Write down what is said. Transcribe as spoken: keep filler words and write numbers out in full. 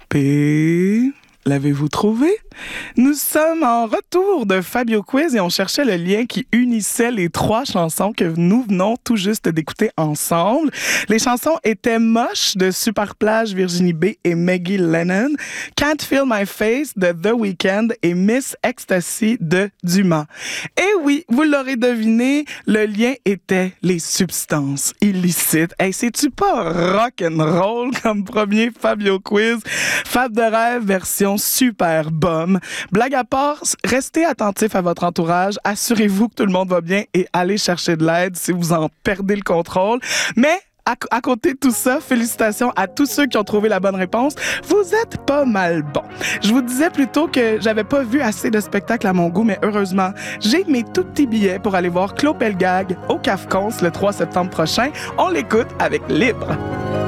P. L'avez-vous trouvé? Nous sommes en retour de Fabio Quiz et on cherchait le lien qui unissait les trois chansons que nous venons tout juste d'écouter ensemble. Les chansons étaient Moche de Superplage, Virginie B et Maggie Lennon, Can't Feel My Face de The Weeknd et Miss Ecstasy de Dumas. Et oui, vous l'aurez deviné, le lien était les substances illicites. Hey, c'est-tu pas rock and roll comme premier Fabio Quiz? Fab de rêve version super bombe. Blague à part, restez attentifs à votre entourage, assurez-vous que tout le monde va bien et allez chercher de l'aide si vous en perdez le contrôle. Mais à, à côté de tout ça, félicitations à tous ceux qui ont trouvé la bonne réponse. Vous êtes pas mal bons. Je vous disais plutôt que j'avais pas vu assez de spectacles à mon goût, mais heureusement, j'ai mes tout petits billets pour aller voir Claude Pelgag au CAFCONS le trois septembre prochain. On l'écoute avec Libre.